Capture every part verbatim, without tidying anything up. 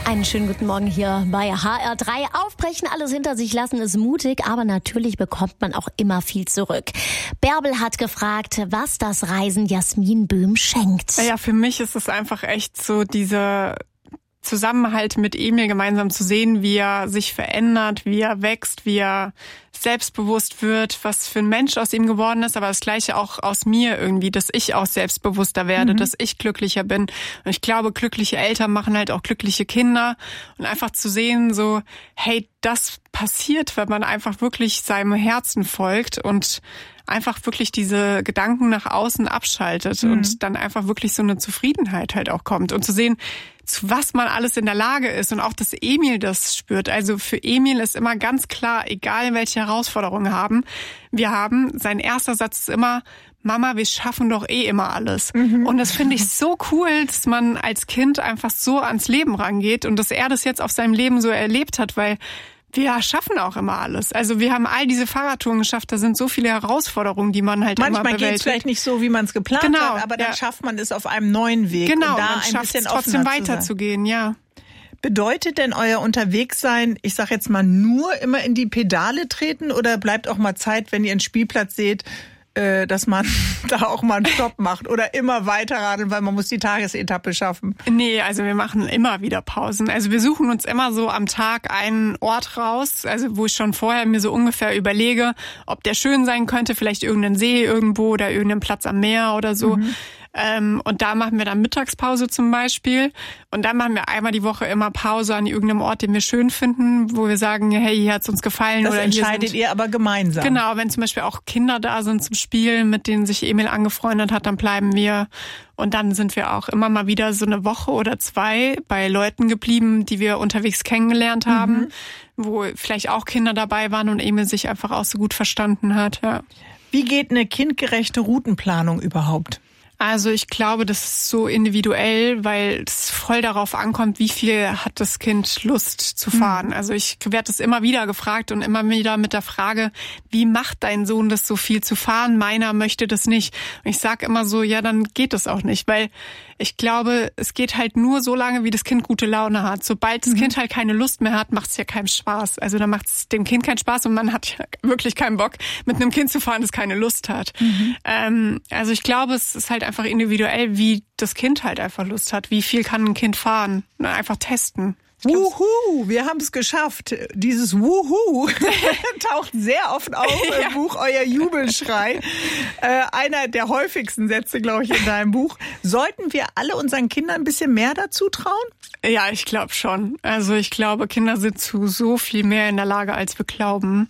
Einen schönen guten Morgen hier bei H R drei. Aufbrechen, alles hinter sich lassen ist mutig, aber natürlich bekommt man auch immer viel zurück. Bärbel hat gefragt, was das Reisen Jasmin Böhm schenkt. Ja, für mich ist es einfach echt so dieser Zusammenhalt mit Emil gemeinsam zu sehen, wie er sich verändert, wie er wächst, wie er selbstbewusst wird, was für ein Mensch aus ihm geworden ist, aber das Gleiche auch aus mir irgendwie, dass ich auch selbstbewusster werde, mhm. dass ich glücklicher bin. Und ich glaube, glückliche Eltern machen halt auch glückliche Kinder. Und einfach zu sehen, so, hey, das passiert, wenn man einfach wirklich seinem Herzen folgt und einfach wirklich diese Gedanken nach außen abschaltet mhm. und dann einfach wirklich so eine Zufriedenheit halt auch kommt. Und zu sehen, zu was man alles in der Lage ist und auch, dass Emil das spürt. Also für Emil ist immer ganz klar, egal welche Herausforderungen haben, wir haben, sein erster Satz ist immer, Mama, wir schaffen doch eh immer alles. Mhm. Und das finde ich so cool, dass man als Kind einfach so ans Leben rangeht und dass er das jetzt auf seinem Leben so erlebt hat, weil wir schaffen auch immer alles. Also wir haben all diese Fahrradtouren geschafft. Da sind so viele Herausforderungen, die man halt Manchmal immer bewältigt. Manchmal geht es vielleicht nicht so, wie man es geplant genau, hat, aber dann ja. schafft man es auf einem neuen Weg. Genau, und da man ein schafft bisschen es trotzdem weiterzugehen. Ja. Bedeutet denn euer Unterwegssein, ich sag jetzt mal, nur immer in die Pedale treten oder bleibt auch mal Zeit, wenn ihr einen Spielplatz seht, dass man da auch mal einen Stopp macht oder immer weiter radeln, weil man muss die Tagesetappe schaffen? Nee, also wir machen immer wieder Pausen. Also wir suchen uns immer so am Tag einen Ort raus, also wo ich schon vorher mir so ungefähr überlege, ob der schön sein könnte, vielleicht irgendein See irgendwo oder irgendein Platz am Meer oder so. Mhm. Ähm, und da machen wir dann Mittagspause zum Beispiel. Und dann machen wir einmal die Woche immer Pause an irgendeinem Ort, den wir schön finden, wo wir sagen, hey, hier hat's uns gefallen. Das oder entscheidet hier sind, ihr aber gemeinsam. Genau, wenn zum Beispiel auch Kinder da sind zum Spielen, mit denen sich Emil angefreundet hat, dann bleiben wir. Und dann sind wir auch immer mal wieder so eine Woche oder zwei bei Leuten geblieben, die wir unterwegs kennengelernt haben, mhm. wo vielleicht auch Kinder dabei waren und Emil sich einfach auch so gut verstanden hat. Ja. Wie geht eine kindgerechte Routenplanung überhaupt? Also ich glaube, das ist so individuell, weil es voll darauf ankommt, wie viel hat das Kind Lust zu fahren. Mhm. Also ich werde das immer wieder gefragt und immer wieder mit der Frage, wie macht dein Sohn das so viel zu fahren? Meiner möchte das nicht. Und ich sage immer so, ja, dann geht das auch nicht, weil ich glaube, es geht halt nur so lange, wie das Kind gute Laune hat. Sobald das mhm. Kind halt keine Lust mehr hat, macht es ja keinen Spaß. Also dann macht es dem Kind keinen Spaß und man hat ja wirklich keinen Bock, mit einem Kind zu fahren, das keine Lust hat. Mhm. Ähm, also ich glaube, es ist halt einfach individuell, wie das Kind halt einfach Lust hat. Wie viel kann ein Kind fahren? Einfach testen. Wuhu, wir haben es geschafft. Dieses Wuhu taucht sehr oft auf im ja. Buch, euer Jubelschrei. Äh, einer der häufigsten Sätze, glaube ich, in deinem Buch. Sollten wir alle unseren Kindern ein bisschen mehr dazu trauen? Ja, ich glaube schon. Also ich glaube, Kinder sind zu so viel mehr in der Lage, als wir glauben.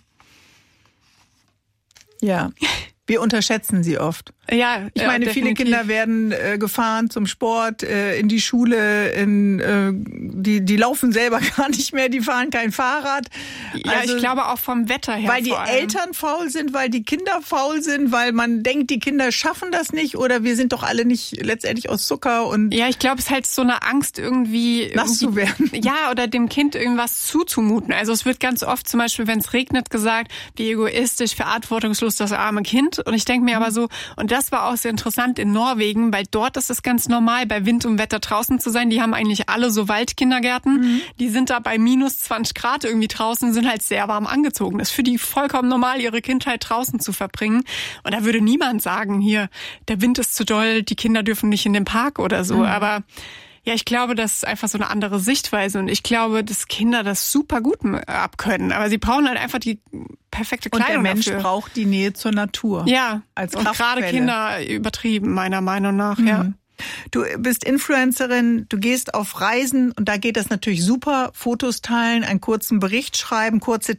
Ja. Wir unterschätzen sie oft. Ja, ich meine, ja, viele Kinder werden äh, gefahren zum Sport, äh, in die Schule, in, äh, die die laufen selber gar nicht mehr, die fahren kein Fahrrad. Ja, also, ich glaube auch vom Wetter her. Weil die Eltern faul sind, weil die Kinder faul sind, weil man denkt, die Kinder schaffen das nicht oder wir sind doch alle nicht letztendlich aus Zucker. Und ja, ich glaube, es ist halt so eine Angst irgendwie... nass zu werden. Ja, oder dem Kind irgendwas zuzumuten. Also es wird ganz oft zum Beispiel, wenn es regnet, gesagt, wie egoistisch, verantwortungslos das arme Kind. Und ich denke mir aber so, und das war auch sehr interessant in Norwegen, weil dort ist es ganz normal, bei Wind und Wetter draußen zu sein. Die haben eigentlich alle so Waldkindergärten. Mhm. Die sind da bei minus zwanzig Grad irgendwie draußen, sind halt sehr warm angezogen. Das ist für die vollkommen normal, ihre Kindheit draußen zu verbringen. Und da würde niemand sagen, hier, der Wind ist zu doll, die Kinder dürfen nicht in den Park oder so. Mhm. Aber ja, ich glaube, das ist einfach so eine andere Sichtweise und ich glaube, dass Kinder das super gut abkönnen. Aber sie brauchen halt einfach die perfekte Kleidung. Und der Mensch dafür. braucht die Nähe zur Natur. Ja, als und gerade Kinder übertrieben, meiner Meinung nach, mhm. ja. Du bist Influencerin, du gehst auf Reisen und da geht das natürlich super. Fotos teilen, einen kurzen Bericht schreiben, kurze